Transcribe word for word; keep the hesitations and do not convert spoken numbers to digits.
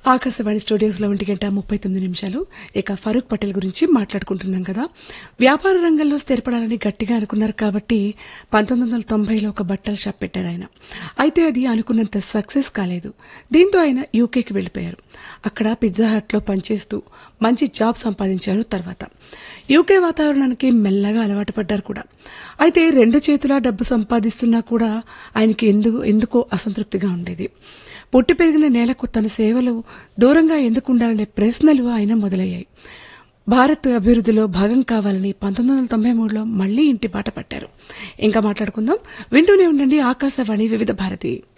ఆకాశవాణి స్టూడియోస్లో ఒంటి గంట ముప్పై తొమ్మిది నిమిషాలు. ఇక ఫరూక్ పటేల్ గురించి మాట్లాడుకుంటున్నాం కదా. వ్యాపార రంగంలో స్థిరపడాలని గట్టిగా అనుకున్నారు కాబట్టి పంతొమ్మిది వందల తొంభైలో ఒక బట్టల షాప్ పెట్టారు ఆయన. అయితే అది అనుకున్నంత సక్సెస్ కాలేదు. దీంతో ఆయన యూకేకి వెళ్ళిపోయారు. అక్కడ పిజ్జా హట్లో పనిచేస్తూ మంచి జాబ్ సంపాదించారు. తర్వాత యూకే వాతావరణానికి మెల్లగా అలవాటు పడ్డారు కూడా. అయితే రెండు చేతులా డబ్బు సంపాదిస్తున్నా కూడా ఆయనకి ఎందుకు ఎందుకో అసంతృప్తిగా ఉండేది. పుట్టి పెరిగిన నేలకు తన సేవలు దూరంగా ఎందుకు ఉండాలనే ప్రశ్నలు ఆయన మొదలయ్యాయి. భారత్ అభివృద్ధిలో భాగం కావాలని పంతొమ్మిది వందల తొంభై మూడులో మళ్లీ ఇంటి బాట పట్టారు. ఇంకా మాట్లాడుకుందాం. వింటూనే ఉండండి ఆకాశవాణి వివిధ భారతి.